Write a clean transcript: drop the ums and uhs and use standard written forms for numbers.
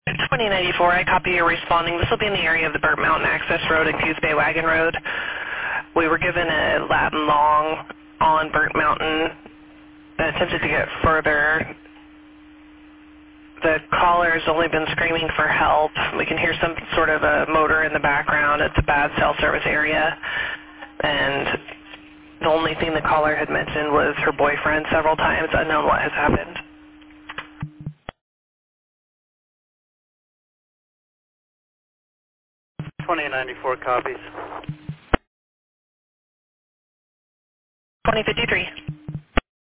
2094, I copy you responding. This will be in the area of the Burnt Mountain Access Road and Coos Bay Wagon Road. We were given a lat and long on Burnt Mountain and attempted to get further. The caller's only been screaming for help. We can hear some sort of a motor in the background. It's a bad cell service area. And the only thing the caller had mentioned was her boyfriend several times, unknown what has happened. .2094 copies. 2053.